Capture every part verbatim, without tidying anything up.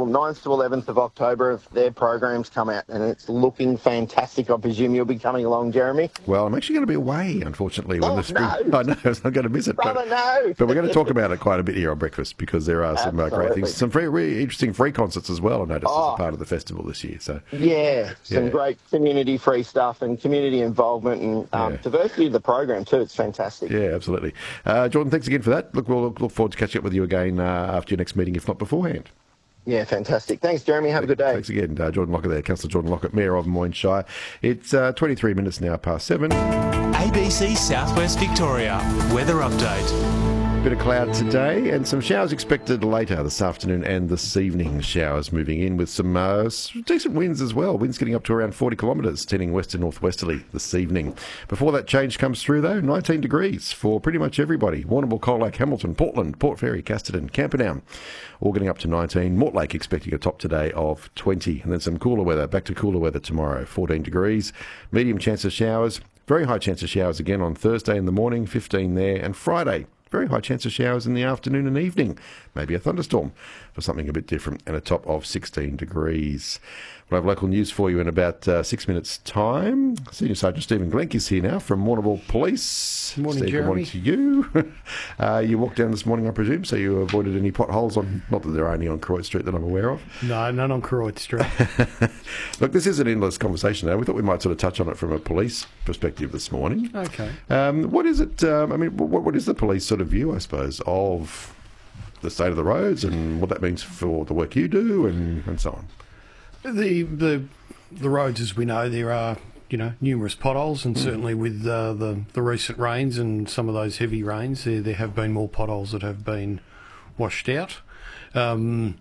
well, ninth to eleventh of October, their programs come out, and it's looking fantastic. I presume you'll be coming along, Jeremy? Well, I'm actually going to be away, unfortunately, when oh, the spring... no. I know, I'm going to miss it. Brother, but, no. but we're going to talk about it quite a bit here on Breakfast, because there are some uh, great things. Some very, really interesting free concerts as well, I noticed, oh. as a part of the festival this year. So Yeah, some yeah. great community-free stuff and community involvement and um, yeah. diversity of the program, too. It's fantastic. Yeah, absolutely. Uh, Jordan, thanks again for that. Look, we'll look forward to catching up with you again uh, after your next meeting, if not beforehand. Yeah, fantastic. Thanks, Jeremy. Have a good day. Thanks again. Uh, Jordan Lockett there, Councillor Jordan Lockett, Mayor of Moyne Shire. It's uh, twenty-three minutes now past seven. A B C Southwest Victoria. Weather update. Bit of cloud today and some showers expected later this afternoon and this evening. Showers moving in with some uh, decent winds as well. Winds getting up to around forty kilometres, tending west to northwesterly this evening. Before that change comes through, though, nineteen degrees for pretty much everybody. Warrnambool, Colac, Hamilton, Portland, Port Fairy, Casterton, Camperdown, all getting up to nineteen. Mortlake expecting a top today of twenty. And then some cooler weather, back to cooler weather tomorrow. fourteen degrees, medium chance of showers, very high chance of showers again on Thursday in the morning, fifteen there, and Friday. Very high chance of showers in the afternoon and evening. Maybe a thunderstorm for something a bit different, and a top of sixteen degrees. We'll have local news for you in about uh, six minutes' time. Senior Sergeant Stephen Glenk is here now from Warrnambool Police. Good morning, Steve, Jeremy. Good morning to you. uh, you walked down this morning, I presume, so you avoided any potholes on, not that there are any on Croydon Street that I'm aware of. No, none on Croydon Street. Look, this is an endless conversation now. We thought we might sort of touch on it from a police perspective this morning. Okay. Um, what is it, um, I mean, what, what is the police sort of view, I suppose, of the state of the roads and what that means for the work you do and, and so on? The the the roads, as we know, there are you know numerous potholes, and mm. certainly with uh, the the recent rains and some of those heavy rains, there there have been more potholes that have been washed out. Um,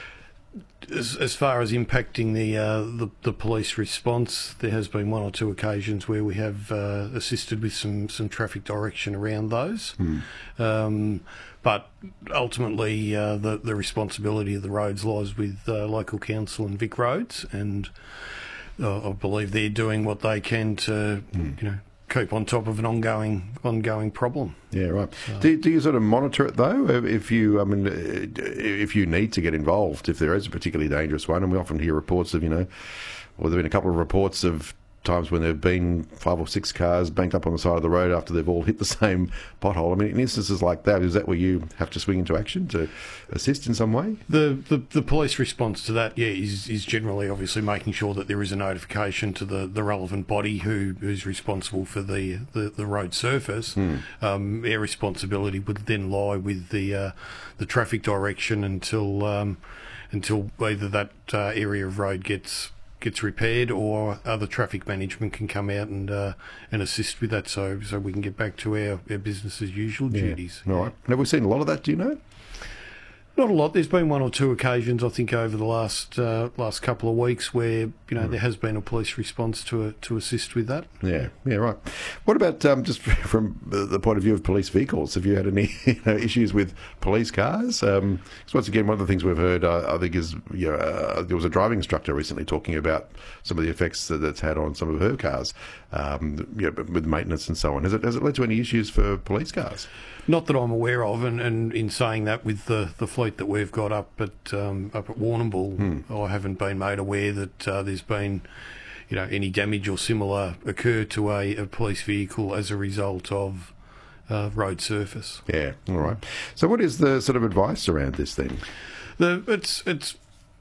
as, as far as impacting the, uh, the the police response, there has been one or two occasions where we have uh, assisted with some some traffic direction around those. Mm. Um, But ultimately, uh, the the responsibility of the roads lies with uh, local council and Vic Roads, and uh, I believe they're doing what they can to, mm. you know, keep on top of an ongoing ongoing problem. Yeah, right. So. Do, do you sort of monitor it though? If you, I mean, if you need to get involved, if there is a particularly dangerous one, and we often hear reports of, you know, well, there've been a couple of reports of times when there have been five or six cars banked up on the side of the road after they've all hit the same pothole. I mean, in instances like that, is that where you have to swing into action to assist in some way? The the, the police response to that, yeah, is, is generally obviously making sure that there is a notification to the, the relevant body who who's responsible for the, the, the road surface. Hmm. Um, their responsibility would then lie with the uh, the traffic direction until um, until either that uh, area of road gets gets repaired, or other traffic management can come out and uh, and assist with that, so so we can get back to our, our business as usual yeah. duties. All right. Have we seen a lot of that, do you know? Not a lot. There's been one or two occasions, I think, over the last uh, last couple of weeks where you know mm. there has been a police response to a, to assist with that. Yeah, yeah, right. What about um, just from the point of view of police vehicles? Have you had any you know, issues with police cars? Um, so once again, one of the things we've heard, uh, I think, is you know, uh, there was a driving instructor recently talking about some of the effects that it's had on some of her cars, um, you know, with maintenance and so on. Has it has it led to any issues for police cars? Not that I'm aware of, and, and in saying that, with the, the fleet that we've got up at um, up at Warrnambool, hmm. I haven't been made aware that uh, there's been, you know, any damage or similar occur to a, a police vehicle as a result of uh, road surface. Yeah, all right. So, what is the sort of advice around this thing? The it's it's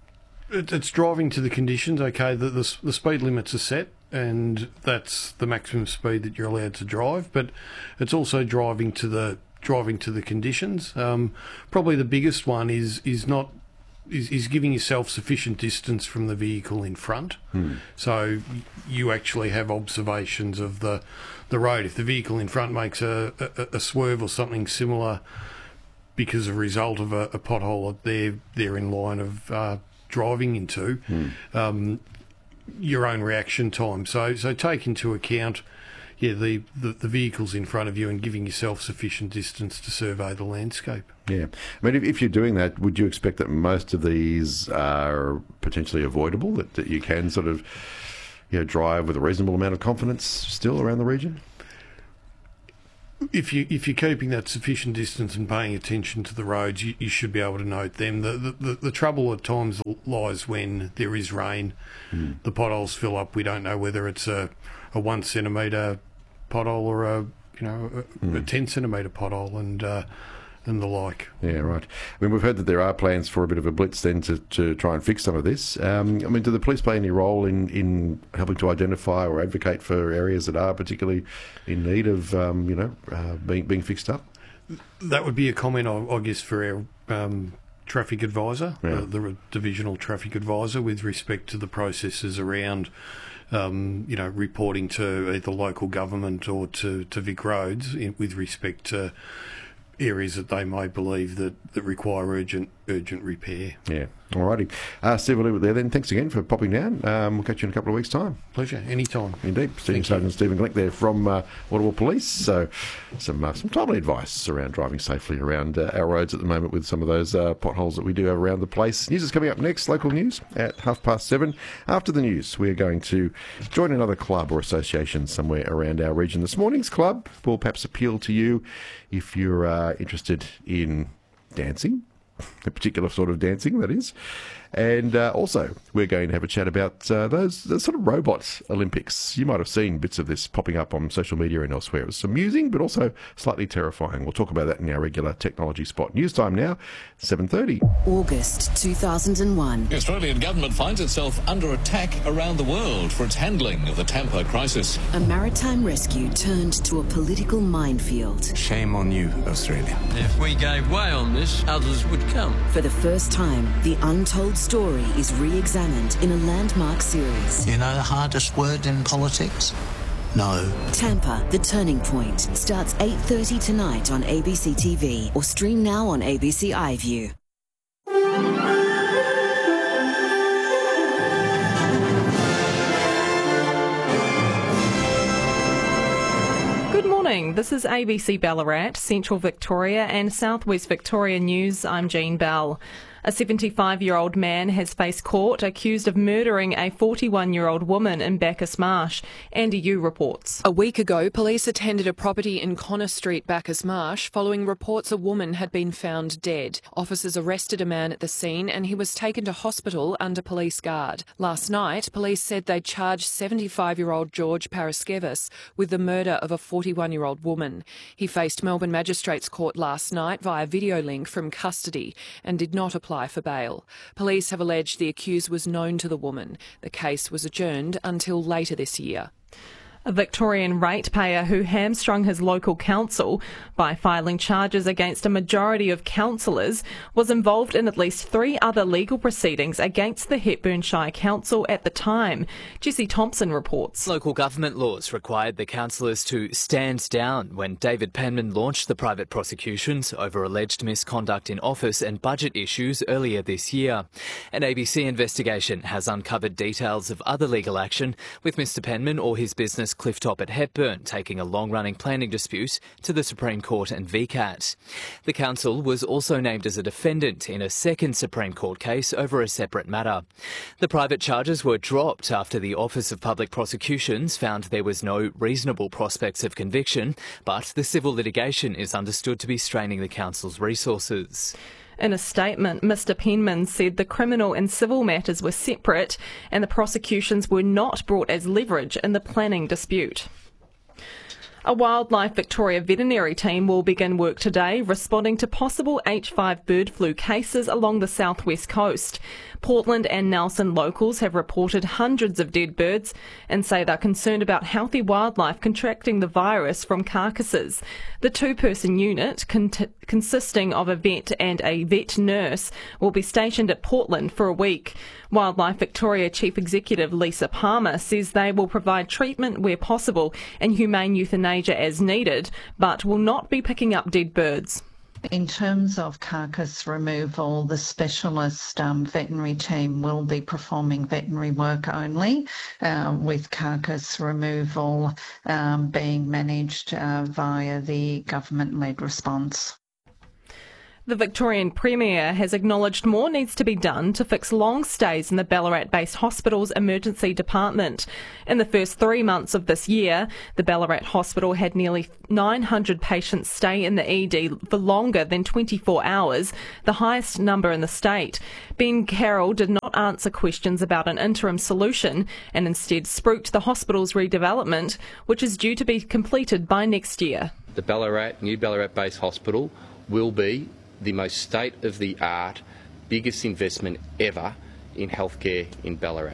it's driving to the conditions. Okay, the the, the speed limits are set, and that's the maximum speed that you're allowed to drive. But it's also driving to the driving to the conditions. Um, probably the biggest one is is not is, is giving yourself sufficient distance from the vehicle in front, hmm. so you actually have observations of the the road. If the vehicle in front makes a, a, a swerve or something similar because of a result of a, a pothole that they're they're in line of uh, driving into, hmm. um, your own reaction time. So so take into account. Yeah, the, the, the vehicles in front of you, and giving yourself sufficient distance to survey the landscape. Yeah. I mean, if, if you're doing that, would you expect that most of these are potentially avoidable, that, that you can sort of you know, drive with a reasonable amount of confidence still around the region? if you if you're keeping that sufficient distance and paying attention to the roads, you, you should be able to note them. The, the the the trouble at times lies when there is rain, mm. the potholes fill up. We don't know whether it's a a one centimetre pothole or a you know a, mm. a ten centimetre pothole, and. Uh, and the like. Yeah, right. I mean, we've heard that there are plans for a bit of a blitz then to, to try and fix some of this. Um, I mean, do the police play any role in, in helping to identify or advocate for areas that are particularly in need of, um, you know, uh, being being fixed up? That would be a comment, I, I guess, for our um, traffic advisor, yeah. uh, the divisional traffic advisor, with respect to the processes around Um, you know, reporting to either local government or to, to Vic Roads in, with respect to areas that they may believe that, that require urgent urgent repair. Yeah. Alrighty. Uh, Steve, we'll leave it there then. Thanks again for popping down. Um, we'll catch you in a couple of weeks' time. Pleasure. Anytime. Indeed. Senior Sergeant Stephen Glenk there from uh, Waterville Police. So some uh, some timely advice around driving safely around uh, our roads at the moment with some of those uh, potholes that we do have around the place. News is coming up next, local news at half past seven. After the news, we are going to join another club or association somewhere around our region. This morning's club will perhaps appeal to you if you're uh, interested in dancing, a particular sort of dancing, that is. And uh, also, we're going to have a chat about uh, those, those sort of robot Olympics. You might have seen bits of this popping up on social media and elsewhere. It was amusing, but also slightly terrifying. We'll talk about that in our regular technology spot. News time now, seven thirty. August two thousand one. The Australian government finds itself under attack around the world for its handling of the Tampa crisis. A maritime rescue turned to a political minefield. Shame on you, Australia. If we gave way on this, others would come. For the first time, the untold story is re-examined in a landmark series. You know the hardest word in politics? No. Tampa, The Turning Point, starts eight thirty tonight on A B C T V or stream now on A B C iView. Good morning, this is A B C Ballarat, Central Victoria and Southwest Victoria News. I'm Jean Bell. A seventy-five-year-old man has faced court accused of murdering a forty-one-year-old woman in Bacchus Marsh. Andy Yu reports. A week ago, police attended a property in Connor Street, Bacchus Marsh, following reports a woman had been found dead. Officers arrested a man at the scene and he was taken to hospital under police guard. Last night, police said they charged seventy-five-year-old George Paraskevis with the murder of a forty-one-year-old woman. He faced Melbourne Magistrates Court last night via video link from custody and did not apply for bail. Police have alleged the accused was known to the woman. The case was adjourned until later this year. A Victorian ratepayer who hamstrung his local council by filing charges against a majority of councillors was involved in at least three other legal proceedings against the Hepburn Shire Council at the time. Jesse Thompson reports. Local government laws required the councillors to stand down when David Penman launched the private prosecutions over alleged misconduct in office and budget issues earlier this year. An A B C investigation has uncovered details of other legal action, with Mr Penman or his business Clifftop at Hepburn taking a long-running planning dispute to the Supreme Court and V CAT. The council was also named as a defendant in a second Supreme Court case over a separate matter. The private charges were dropped after the Office of Public Prosecutions found there was no reasonable prospects of conviction, but the civil litigation is understood to be straining the council's resources. In a statement, Mr Penman said the criminal and civil matters were separate and the prosecutions were not brought as leverage in the planning dispute. A Wildlife Victoria veterinary team will begin work today responding to possible H five bird flu cases along the southwest coast. Portland and Nelson locals have reported hundreds of dead birds and say they're concerned about healthy wildlife contracting the virus from carcasses. The two-person unit, con- consisting of a vet and a vet nurse, will be stationed at Portland for a week. Wildlife Victoria Chief Executive Lisa Palmer says they will provide treatment where possible and humane euthanasia as needed, but will not be picking up dead birds. In terms of carcass removal, the specialist um, veterinary team will be performing veterinary work only, uh, with carcass removal um, being managed uh, via the government-led response. The Victorian Premier has acknowledged more needs to be done to fix long stays in the Ballarat-based hospital's emergency department. In the first three months of this year, the Ballarat Hospital had nearly nine hundred patients stay in the E D for longer than twenty-four hours, the highest number in the state. Ben Carroll did not answer questions about an interim solution and instead spruiked the hospital's redevelopment, which is due to be completed by next year. The Ballarat, new Ballarat-based hospital will be the most state-of-the-art, biggest investment ever in healthcare in Ballarat.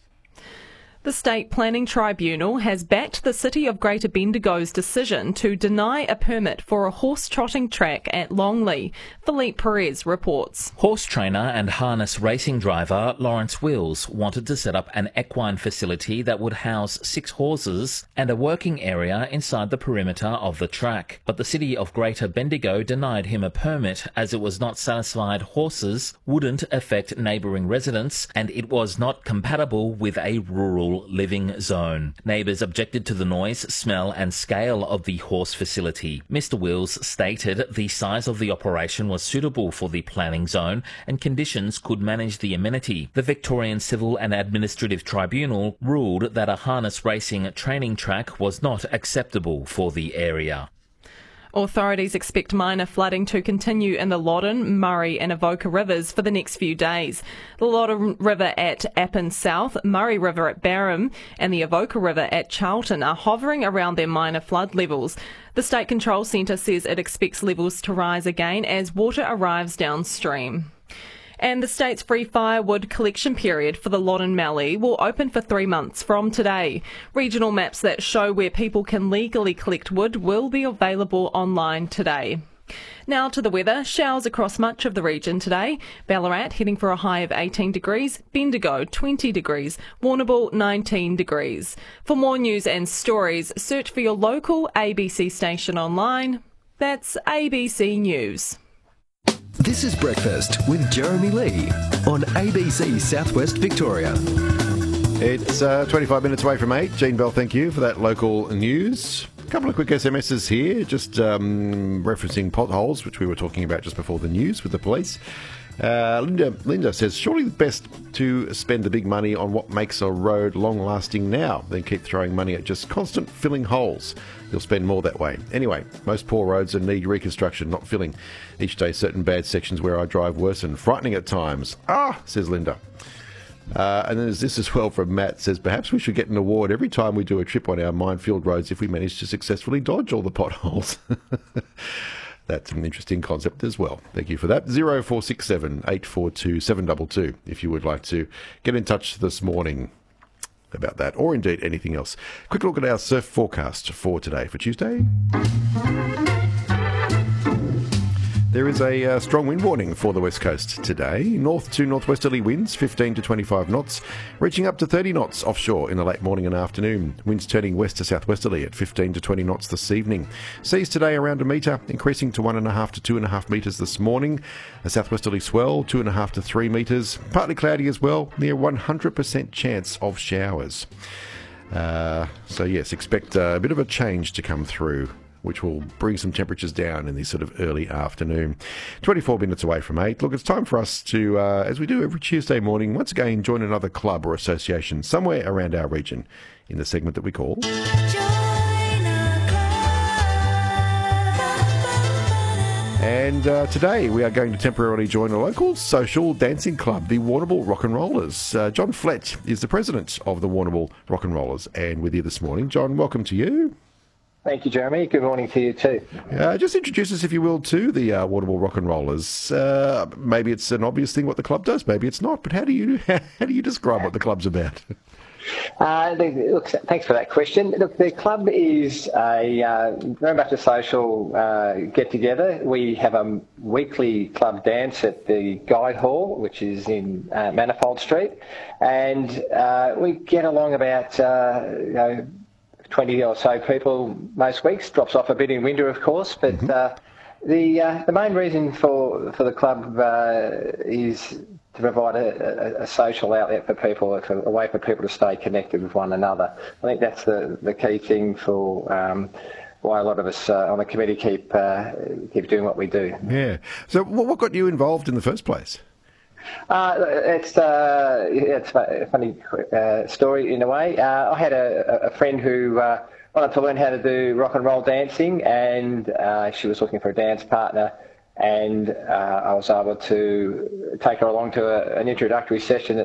The State Planning Tribunal has backed the City of Greater Bendigo's decision to deny a permit for a horse trotting track at Longley. Philippe Perez reports. Horse trainer and harness racing driver Lawrence Wills wanted to set up an equine facility that would house six horses and a working area inside the perimeter of the track. But the City of Greater Bendigo denied him a permit as it was not satisfied horses wouldn't affect neighbouring residents and it was not compatible with a rural living zone. Neighbours objected to the noise, smell and scale of the horse facility. Mister Wills stated the size of the operation was suitable for the planning zone and conditions could manage the amenity. The Victorian Civil and Administrative Tribunal ruled that a harness racing training track was not acceptable for the area. Authorities expect minor flooding to continue in the Loddon, Murray and Avoca rivers for the next few days. The Loddon River at Appin South, Murray River at Barham and the Avoca River at Charlton are hovering around their minor flood levels. The State Control Centre says it expects levels to rise again as water arrives downstream. And the state's free firewood collection period for the Loddon Mallee will open for three months from today. Regional maps that show where people can legally collect wood will be available online today. Now to the weather. Showers across much of the region today. Ballarat heading for a high of eighteen degrees, Bendigo twenty degrees, Warrnambool nineteen degrees. For more news and stories, search for your local A B C station online. That's A B C News. This is Breakfast with Jeremy Lee on A B C Southwest Victoria. It's uh, twenty-five minutes away from eight. Jean Bell, thank you for that local news. A couple of quick S M Ses here, just um, referencing potholes, which we were talking about just before the news with the police. Uh, Linda, Linda says, surely best to spend the big money on what makes a road long-lasting now than keep throwing money at just constant filling holes. You'll spend more that way. Anyway, most poor roads need reconstruction, not filling. Each day, certain bad sections where I drive worsen. Frightening at times. Ah, says Linda. Uh, and then there's this as well from Matt, says, perhaps we should get an award every time we do a trip on our minefield roads if we manage to successfully dodge all the potholes. That's an interesting concept as well. Thank you for that. zero four six seven, eight four two, seven two two if you would like to get in touch this morning about that, or indeed anything else. Quick look at our surf forecast for today, for Tuesday. There is a uh, strong wind warning for the west coast today. North to northwesterly winds, fifteen to twenty-five knots, reaching up to thirty knots offshore in the late morning and afternoon. Winds turning west to southwesterly at fifteen to twenty knots this evening. Seas today around a metre, increasing to one and a half to two and a half metres this morning. A southwesterly swell, two and a half to three metres. Partly cloudy as well, near one hundred percent chance of showers. Uh, so yes, expect uh, a bit of a change to come through, which will bring some temperatures down in the sort of early afternoon. twenty-four minutes away from eight. Look, it's time for us to, uh, as we do every Tuesday morning, once again join another club or association somewhere around our region in the segment that we call... And uh, today we are going to temporarily join a local social dancing club, the Warrnambool Rock and Rollers. Uh, John Flett is the president of the Warrnambool Rock and Rollers, and with you this morning. John, welcome to you. Thank you, Jeremy. Good morning to you too. Uh, just introduce us, if you will, to the uh, Warrnambool Rock and Rollers. Uh, maybe it's an obvious thing what the club does, maybe it's not. But how do you how do you describe what the club's about? Uh, look, thanks for that question. Look, the club is a uh, very much a social uh, get-together. We have a weekly club dance at the Guide Hall, which is in uh, Manifold Street, and uh, we get along about uh, you know, twenty or so people most weeks. Drops off a bit in winter, of course, but mm-hmm. uh, the uh, the main reason for for the club uh, is to provide a, a, a social outlet for people, a way for people to stay connected with one another. I think that's the, the key thing for um, why a lot of us uh, on the committee keep uh, keep doing what we do. Yeah. So what got you involved in the first place? Uh, it's uh, it's a funny uh, story in a way. Uh, I had a, a friend who uh, wanted to learn how to do rock and roll dancing, and uh, she was looking for a dance partner. And uh, I was able to take her along to a, an introductory session at